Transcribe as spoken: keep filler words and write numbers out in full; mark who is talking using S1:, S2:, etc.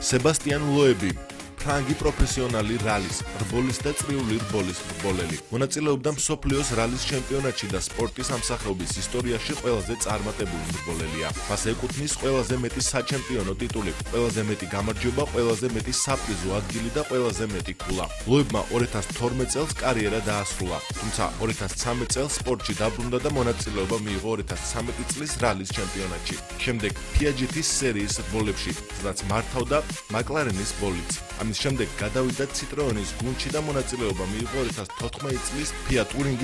S1: სებასტიან ლოები ფრანგი პროფესიონალი რალის, რბოლის და წრიული რბოლის რბოლელი. მონაწილეობდა მსოფლიოს რალის ჩემპიონატში და სპორტის ამსახეობის ისტორიაში ყველაზე წარმატებული რბოლელია. მას ეკუთვნის ყველაზე მეტი საჩემპიონო ტიტული, ყველაზე მეტი გამარჯვება, ყველაზე მეტი საპრიზო ადგილი და ყველაზე მეტი ქულა. ლოებმა ორი ათას თორმეტ წელს კარიერა დაასრულა, თუმცა ორი ათას ცხრამეტ წელს სპორტში დაბრუნდა და მონაწილეობა მიიღო ორი ათას ცხრამეტი წლის რალის ჩემპიონატში. შემდეგ Piaget-ის სერიის რბოლებში, სადაც მართავდა McLaren-ის ბოლიდს. ამის შემდეგ გადავიდა Citroën-ის გუნდში და მონაწილეობა მიიღო ორი ათას თოთხმეტი წლის Fiat Touring